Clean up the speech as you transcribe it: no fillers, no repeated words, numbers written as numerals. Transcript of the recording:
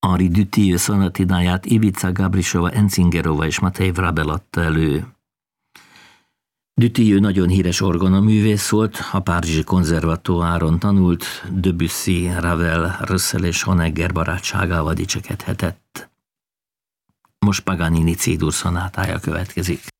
Henri Dutilleux szonatináját Ivica Gabrisova, Encingerova és Matej Vrabel adta elő. Dutilleux nagyon híres orgonaművész volt, a Párizsi konzervatóáron tanult, Debussy, Ravel, Russell és Honegger barátságával dicsekedhetett. Most Paganini C-dur szonátája következik.